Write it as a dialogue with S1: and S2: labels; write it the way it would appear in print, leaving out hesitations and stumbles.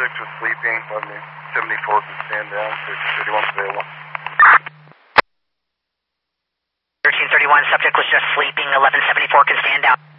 S1: subject was sleeping. 1174 can stand down. 1331 available.
S2: 1331, subject was just sleeping. 1174 can stand down.